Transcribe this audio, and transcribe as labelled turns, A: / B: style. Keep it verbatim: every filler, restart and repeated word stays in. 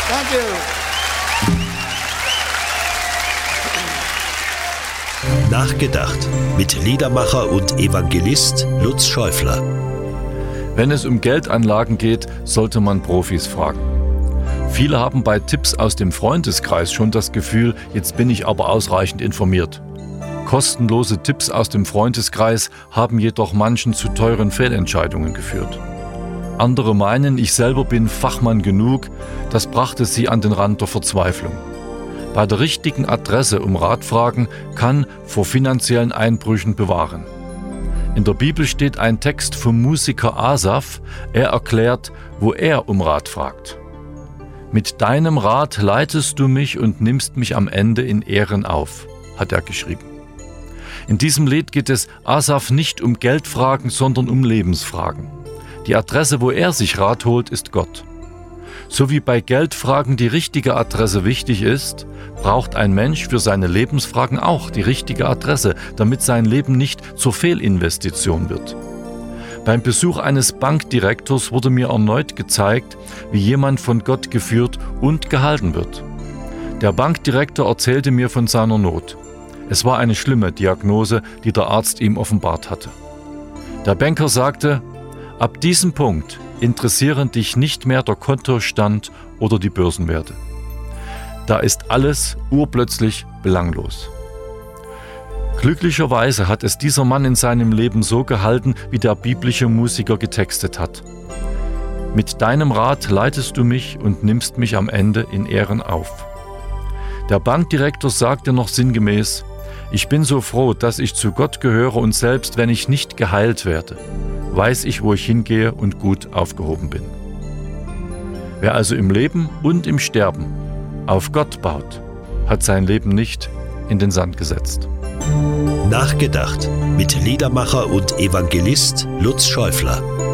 A: Danke.
B: Nachgedacht mit Liedermacher und Evangelist Lutz Schäufler.
C: Wenn es um Geldanlagen geht, sollte man Profis fragen. Viele haben bei Tipps aus dem Freundeskreis schon das Gefühl, jetzt bin ich aber ausreichend informiert. Kostenlose Tipps aus dem Freundeskreis haben jedoch manchen zu teuren Fehlentscheidungen geführt. Andere meinen, ich selber bin Fachmann genug, das brachte sie an den Rand der Verzweiflung. Bei der richtigen Adresse um Rat fragen kann vor finanziellen Einbrüchen bewahren. In der Bibel steht ein Text vom Musiker Asaf. Er erklärt, wo er um Rat fragt. Mit deinem Rat leitest du mich und nimmst mich am Ende in Ehren auf, hat er geschrieben. In diesem Lied geht es Asaf nicht um Geldfragen, sondern um Lebensfragen. Die Adresse, wo er sich Rat holt, ist Gott. So wie bei Geldfragen die richtige Adresse wichtig ist, braucht ein Mensch für seine Lebensfragen auch die richtige Adresse, damit sein Leben nicht zur Fehlinvestition wird. Beim Besuch eines Bankdirektors wurde mir erneut gezeigt, wie jemand von Gott geführt und gehalten wird. Der Bankdirektor erzählte mir von seiner Not. Es war eine schlimme Diagnose, die der Arzt ihm offenbart hatte. Der Banker sagte, ab diesem Punkt interessieren dich nicht mehr der Kontostand oder die Börsenwerte. Da ist alles urplötzlich belanglos. Glücklicherweise hat es dieser Mann in seinem Leben so gehalten, wie der biblische Musiker getextet hat. Mit deinem Rat leitest du mich und nimmst mich am Ende in Ehren auf. Der Bankdirektor sagte noch sinngemäß, ich bin so froh, dass ich zu Gott gehöre und selbst wenn ich nicht geheilt werde, weiß ich, wo ich hingehe und gut aufgehoben bin. Wer also im Leben und im Sterben auf Gott baut, hat sein Leben nicht in den Sand gesetzt.
B: Nachgedacht mit Liedermacher und Evangelist Lutz Schäufler.